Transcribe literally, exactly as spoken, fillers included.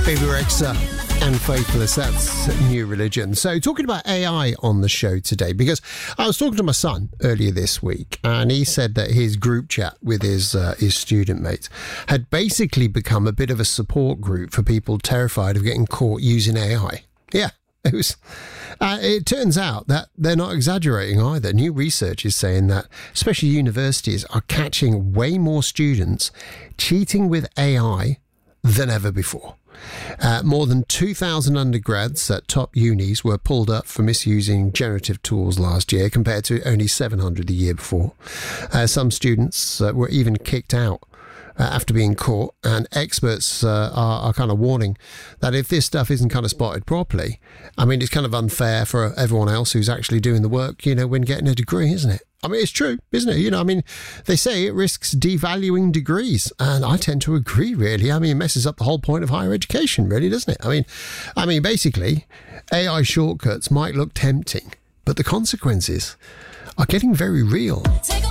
Baby Rexha and Faithless, that's New Religion. So talking about A I on the show today, because I was talking to my son earlier this week and he said that his group chat with his uh, his student mates had basically become a bit of a support group for people terrified of getting caught using A I. Yeah, it was. Uh, it turns out that they're not exaggerating either. New research is saying that especially universities are catching way more students cheating with A I than ever before. Uh, more than two thousand undergrads at top unis were pulled up for misusing generative tools last year, compared to only seven hundred the year before. Uh, some students uh, were even kicked out uh, after being caught, and experts uh, are, are kind of warning that if this stuff isn't kind of spotted properly, I mean, it's kind of unfair for everyone else who's actually doing the work, you know, when getting a degree, isn't it? I mean, it's true, isn't it? You know, I mean, they say it risks devaluing degrees, and I tend to agree, really. I mean, it messes up the whole point of higher education, really, doesn't it? I mean, I mean, basically, A I shortcuts might look tempting, but the consequences are getting very real.